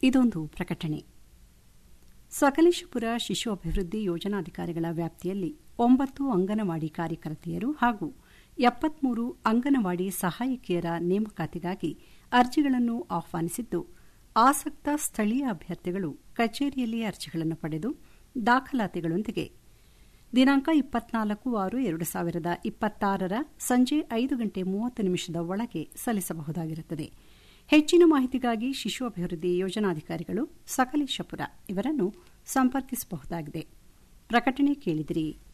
ಇದೊಂದು ಪ್ರಕಟಣೆ. ಸಕಲೇಶಪುರ ಶಿಶು ಅಭಿವೃದ್ಧಿ ಯೋಜನಾಧಿಕಾರಿಗಳ ವ್ಯಾಪ್ತಿಯಲ್ಲಿ 9 ಅಂಗನವಾಡಿ ಕಾರ್ಯಕರ್ತೆಯರು ಹಾಗೂ 73 ಅಂಗನವಾಡಿ ಸಹಾಯಕಿಯರ ನೇಮಕಾತಿಗಾಗಿ ಅರ್ಜಿಗಳನ್ನು ಆಹ್ವಾನಿಸಿದ್ದು, ಆಸಕ್ತ ಸ್ಥಳೀಯ ಅಭ್ಯರ್ಥಿಗಳು ಕಚೇರಿಯಲ್ಲಿ ಅರ್ಜಿಗಳನ್ನು ಪಡೆದು ದಾಖಲಾತಿಗಳೊಂದಿಗೆ ದಿನಾಂಕ 24/6/2026 ಸಂಜೆ 5:30 ಒಳಗೆ ಸಲ್ಲಿಸಬಹುದಾಗಿರುತ್ತದೆ. ಹೆಚ್ಚಿನ ಮಾಹಿತಿಗಾಗಿ ಶಿಶು ಅಭಿವೃದ್ಧಿ ಯೋಜನಾಧಿಕಾರಿಗಳು ಸಕಲೇಶಪುರ ಇವರನ್ನು ಸಂಪರ್ಕಿಸಬಹುದಾಗಿದೆ. ಪ್ರಕಟಣೆ ಕೇಳಿದಿರಿ.